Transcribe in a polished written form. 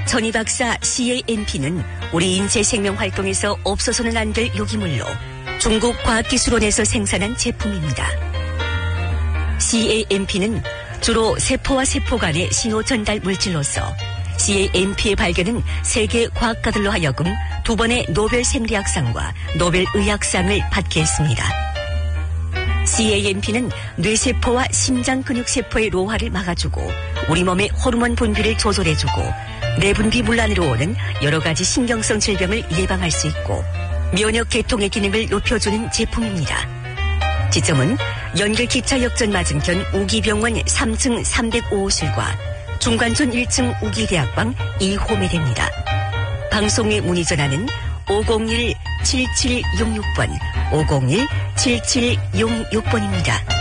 전희 박사 CAMP는 우리 인체 생명 활동에서 없어서는 안 될 유기물로 중국 과학기술원에서 생산한 제품입니다. CAMP는 주로 세포와 세포 간의 신호 전달 물질로서 CAMP의 발견은 세계 과학가들로 하여금 2번의 노벨 생리학상과 노벨 의학상을 받게 했습니다. CAMP는 뇌세포와 심장 근육세포의 노화를 막아주고 우리 몸의 호르몬 분비를 조절해주고 내분비 문란으로 오는 여러 가지 신경성 질병을 예방할 수 있고 면역 계통의 기능을 높여주는 제품입니다. 지점은 연결기차역전 맞은편 우기병원 3층 305호실과 중관촌 1층 우기대학방 2호매대입니다. 방송의 문의 전화는 501-7766번, 501-7766번입니다.